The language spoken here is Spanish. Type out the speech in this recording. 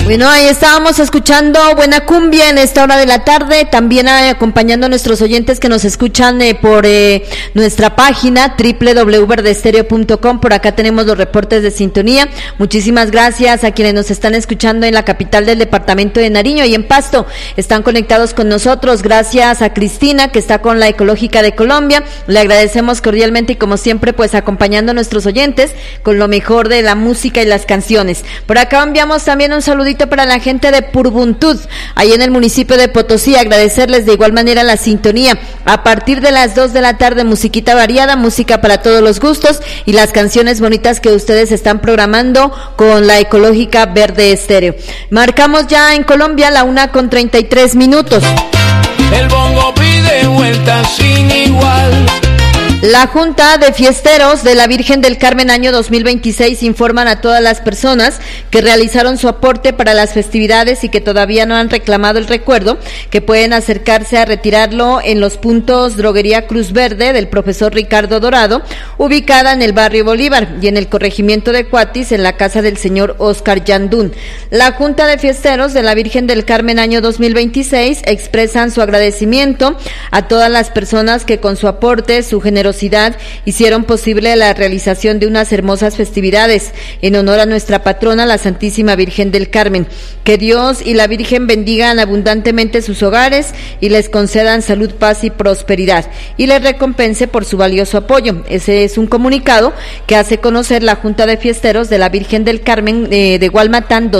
Bueno, ahí estábamos escuchando Buena Cumbia en esta hora de la tarde, también acompañando a nuestros oyentes que nos escuchan por nuestra página www.verdestereo.com. Por acá tenemos los reportes de sintonía. Muchísimas gracias a quienes nos están escuchando en la capital del departamento de Nariño y en Pasto. Están conectados con nosotros. Gracias a Cristina, que está con la Ecológica de Colombia. Le agradecemos cordialmente y como siempre, pues acompañando a nuestros oyentes con lo mejor de la música y las canciones. Por acá enviamos también un saludito para la gente de Purbuntud, ahí en el municipio de Potosí. Agradecerles de igual manera la sintonía. A partir de las 2 de la tarde, musiquita variada, música para todos los gustos y las canciones bonitas que ustedes están programando con la Ecológica Verde Estéreo. Marcamos ya en Colombia la 1:33. El bongo pide vuelta sin igual. La Junta de Fiesteros de la Virgen del Carmen año 2026 informan a todas las personas que realizaron su aporte para las festividades y que todavía no han reclamado el recuerdo, que pueden acercarse a retirarlo en los puntos Droguería Cruz Verde del profesor Ricardo Dorado, ubicada en el barrio Bolívar, y en el corregimiento de Cuatis, en la casa del señor Oscar Yandún. La Junta de Fiesteros de la Virgen del Carmen año 2026 expresan su agradecimiento a todas las personas que con su aporte, su generosidad, hicieron posible la realización de unas hermosas festividades en honor a nuestra patrona, la Santísima Virgen del Carmen. Que Dios y la Virgen bendigan abundantemente sus hogares y les concedan salud, paz y prosperidad, y les recompense por su valioso apoyo. Ese es un comunicado que hace conocer la Junta de Fiesteros de la Virgen del Carmen de Gualmatán